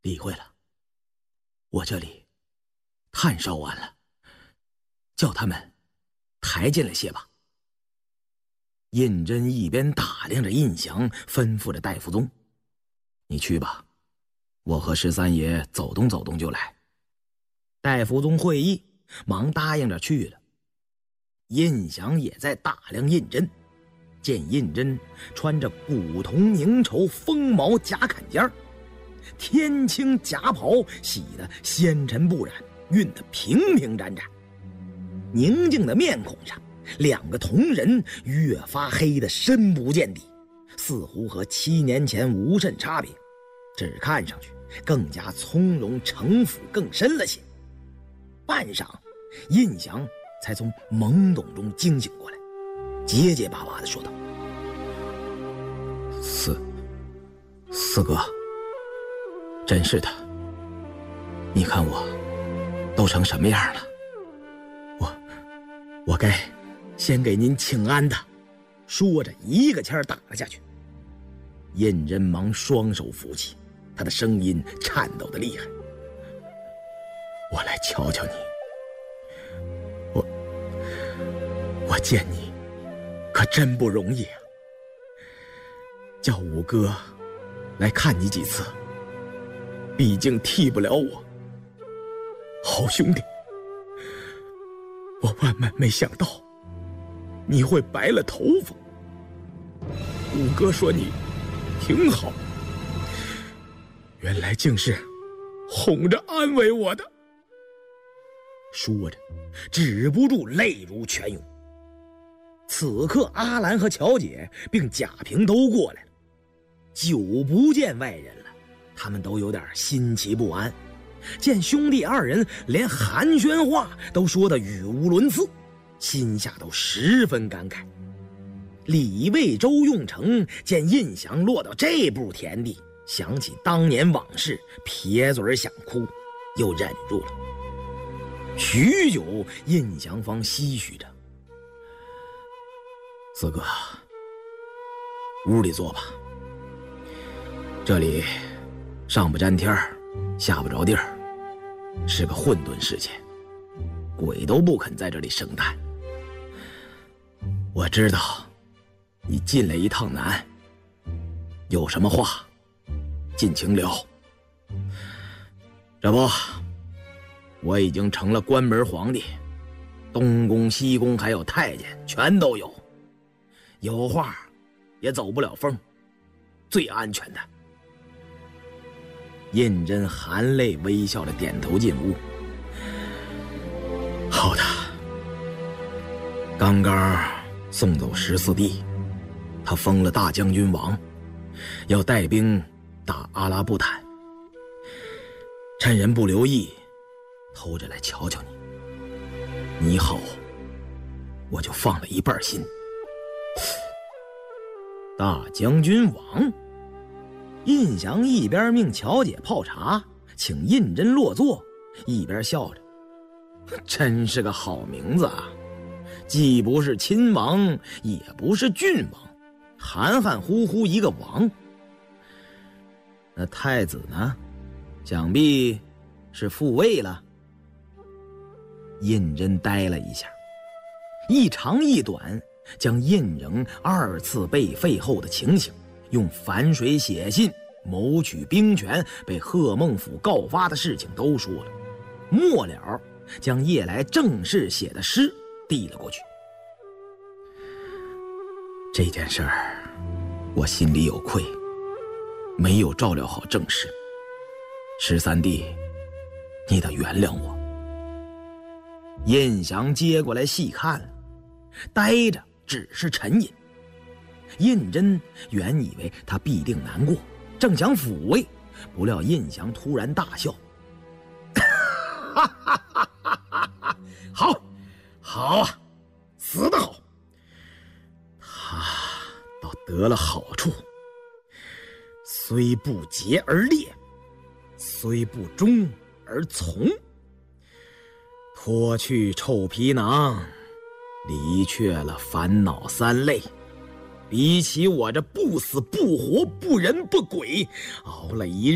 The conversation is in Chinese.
理会了，我这里炭烧完了，叫他们抬进来些吧。胤禛一边打量着胤祥，吩咐着戴福宗：“你去吧，我和十三爷走动走动就来。”戴福宗会意，忙答应着去了。胤祥也在打量胤禛，见胤禛穿着古铜凝绸风毛夹坎肩，天青夹袍洗得纤尘不染，熨得平平展展。宁静的面孔上，2个瞳仁越发黑得深不见底，似乎和7年前无甚差别，只看上去更加从容城府更深了些。半晌，胤祥才从懵懂中惊醒过来，结结巴巴地说道：“四哥，真是的，你看我都成什么样了？我该先给您请安的。”说着一个签打了下去。胤禛忙双手扶起，他的声音颤抖得厉害：“我来瞧瞧你，我见你可真不容易啊！叫五哥来看你几次，毕竟替不了我。好兄弟，我万万没想到你会白了头发。五哥说你挺好，原来竟是哄着安慰我的。”说着止不住泪如泉涌。此刻阿兰和乔姐并贾平都过来了，久不见外人了，他们都有点心奇不安，见兄弟2人连寒暄话都说得语无伦次，心下都十分感慨。李卫、周用成见胤祥落到这步田地，想起当年往事，撇嘴想哭，又忍住了。许久，胤祥方唏嘘着：“四哥，屋里坐吧，这里上不沾天下不着地儿，是个混沌世界，鬼都不肯在这里生蛋。我知道你进来一趟难，有什么话尽情聊。这不，我已经成了关门皇帝，东宫西宫还有太监全都有，有话也走不了风，最安全的。”胤禛含泪微笑着点头进屋。好的，刚刚送走14弟，他封了大将军王，要带兵打阿拉布坦，趁人不留意偷着来瞧瞧你。你好，我就放了一半心。大将军王，胤祥一边命乔姐泡茶，请胤禛落座，一边笑着：“真是个好名字啊，既不是亲王，也不是郡王，含含糊糊一个王。那太子呢？想必是复位了。”胤禛呆了一下，一长一短将胤禛2次被废后的情形，用樊水写信谋取兵权，被贺孟甫告发的事情都说了，末了将夜来正式写的诗递了过去。这件事儿我心里有愧，没有照料好正事，13弟，你得原谅我。胤祥接过来细看了，呆着只是沉吟。胤禛原以为他必定难过，正想抚慰，不料胤祥突然大笑：“好，好啊，死得好！他倒得了好处，虽不节而烈，虽不忠而从，脱去臭皮囊，离却了烦恼3类。比起我这不死不活、不人不鬼，熬了一日